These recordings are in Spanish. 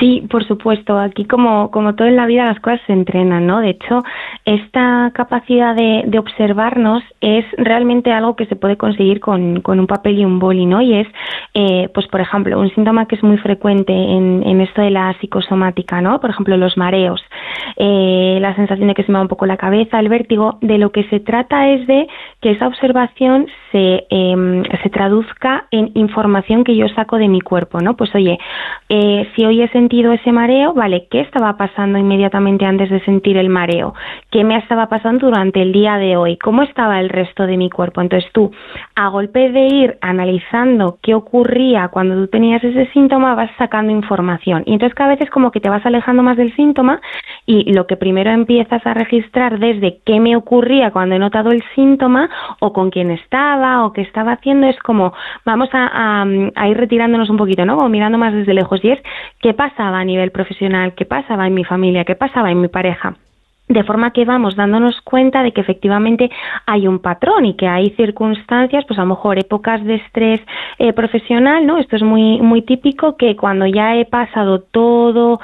Sí, por supuesto. Aquí, como todo en la vida, las cosas se entrenan, ¿no? De hecho, esta capacidad de observarnos es realmente algo que se puede conseguir con un papel y un boli, ¿no? Y es, pues, por ejemplo, un síntoma que es muy frecuente en esto de la psicosomática, ¿no? Por ejemplo, los mareos, la sensación de que se me va un poco la cabeza, el vértigo. De lo que se trata es de que esa observación se traduzca en información que yo saco de mi cuerpo, ¿no? Pues, oye, si hoy he sentido ese mareo, vale, ¿qué estaba pasando inmediatamente antes de sentir el mareo? ¿Qué me estaba pasando durante el día de hoy? ¿Cómo estaba el resto de mi cuerpo? Entonces tú, a golpe de ir analizando qué ocurría cuando tú tenías ese síntoma, vas sacando información. Y entonces cada vez es como que te vas alejando más del síntoma y lo que primero empiezas a registrar desde qué me ocurría cuando he notado el síntoma o con quién estaba o qué estaba haciendo, es como vamos a ir retirándonos un poquito, ¿no? Como mirando más desde lejos. Y es qué pasaba a nivel profesional, qué pasaba en mi familia, qué pasaba en mi pareja. De forma que vamos dándonos cuenta de que efectivamente hay un patrón y que hay circunstancias, pues a lo mejor épocas de estrés profesional, ¿no? Esto es muy típico, que cuando ya he pasado todo,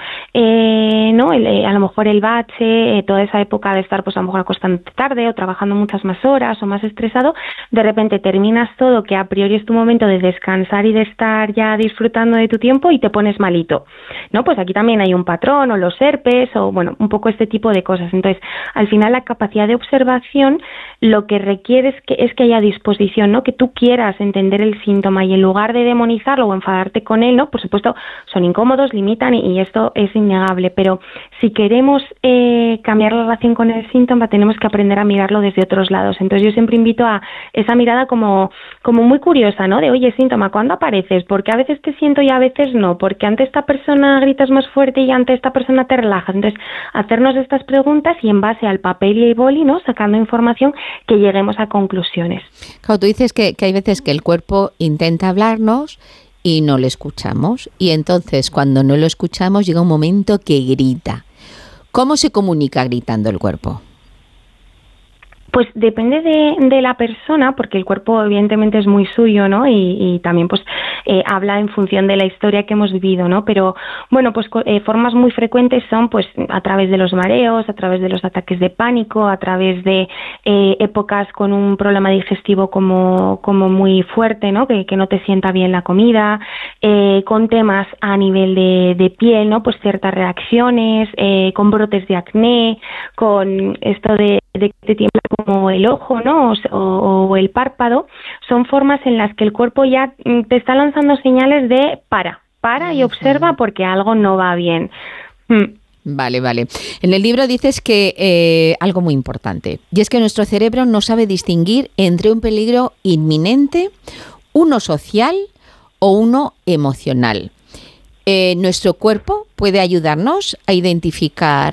¿no? A lo mejor el bache, toda esa época de estar pues a lo mejor acostándote tarde o trabajando muchas más horas o más estresado, de repente terminas todo, que a priori es tu momento de descansar y de estar ya disfrutando de tu tiempo y te pones malito, ¿no? Pues aquí también hay un patrón, o los herpes, o bueno, un poco este tipo de cosas. Entonces, al final la capacidad de observación lo que requiere es que haya disposición, ¿no? Que tú quieras entender el síntoma y en lugar de demonizarlo o enfadarte con él, ¿no? Por supuesto, son incómodos, limitan y esto es innegable, pero si queremos cambiar la relación con el síntoma, tenemos que aprender a mirarlo desde otros lados. Entonces, yo siempre invito a esa mirada como muy curiosa, ¿no? De, oye, síntoma, ¿cuándo apareces? Porque a veces te siento y a veces no, porque ante esta persona gritas más fuerte y ante esta persona te relajas. Entonces, hacernos estas preguntas y en base al papel y el boli, ¿no? Sacando información, que lleguemos a conclusiones. Claro, tú dices que hay veces que el cuerpo intenta hablarnos y no le escuchamos, y entonces cuando no lo escuchamos llega un momento que grita. ¿Cómo se comunica gritando el cuerpo? Pues depende de la persona, porque el cuerpo evidentemente es muy suyo, ¿no? Y también pues habla en función de la historia que hemos vivido, ¿no? Pero bueno, pues formas muy frecuentes son pues a través de los mareos, a través de los ataques de pánico, a través de épocas con un problema digestivo como muy fuerte, ¿no? Que no te sienta bien la comida, con temas a nivel de piel, ¿no? Pues ciertas reacciones, con brotes de acné, con esto de que te tiembla como el ojo, ¿no? O el párpado. Son formas en las que el cuerpo ya te está lanzando señales de para y observa porque algo no va bien. Vale. En el libro dices que algo muy importante, y es que nuestro cerebro no sabe distinguir entre un peligro inminente, uno social o uno emocional. ¿Nuestro cuerpo puede ayudarnos a identificar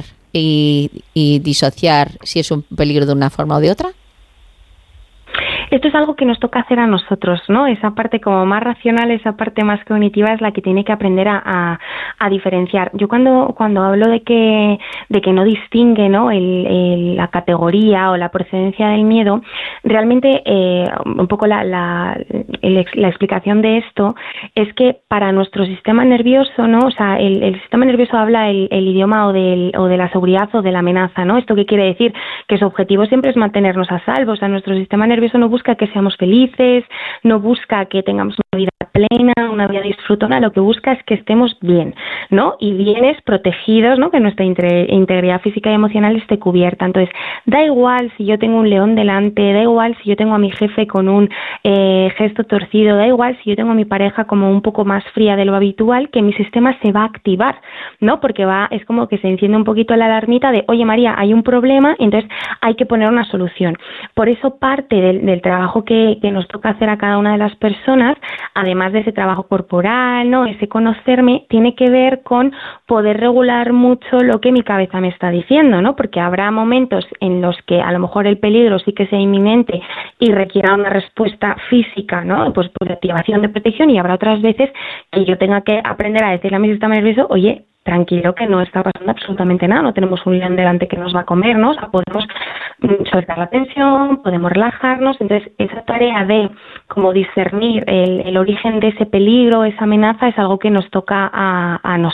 y disociar si es un peligro de una forma o de otra? Esto es algo que nos toca hacer a nosotros, ¿no? Esa parte como más racional, esa parte más cognitiva es la que tiene que aprender a diferenciar. Yo cuando hablo de que no distingue, ¿no? La categoría o la procedencia del miedo, realmente un poco la explicación de esto es que para nuestro sistema nervioso, ¿no? O sea, el sistema nervioso habla el idioma o de la seguridad o de la amenaza, ¿no? ¿Esto qué quiere decir? Que su objetivo siempre es mantenernos a salvo. O sea, nuestro sistema nervioso no busca que seamos felices, no busca que tengamos una vida plena, una vida disfrutona, lo que busca es que estemos bien, ¿no? Y bienes protegidos, ¿no? Que nuestra integridad física y emocional esté cubierta. Entonces, da igual si yo tengo un león delante, da igual si yo tengo a mi jefe con un gesto torcido, da igual si yo tengo a mi pareja como un poco más fría de lo habitual, que mi sistema se va a activar, ¿no? Porque es como que se enciende un poquito la alarmita de, oye María, hay un problema, entonces hay que poner una solución. Por eso parte del trabajo que nos toca hacer a cada una de las personas, además de ese trabajo corporal, ¿no? Ese conocerme, tiene que ver con poder regular mucho lo que mi cabeza me está diciendo, ¿no? Porque habrá momentos en los que a lo mejor el peligro sí que sea inminente y requiera una respuesta física, ¿no? Pues por activación de protección, y habrá otras veces que yo tenga que aprender a decirle a mi sistema nervioso, oye, tranquilo, que no está pasando absolutamente nada, no tenemos un león delante que nos va a comer, ¿no? O sea, podemos soltar la tensión, podemos relajarnos. Entonces, esa tarea de como discernir el origen de ese peligro, esa amenaza, es algo que nos toca a nosotros.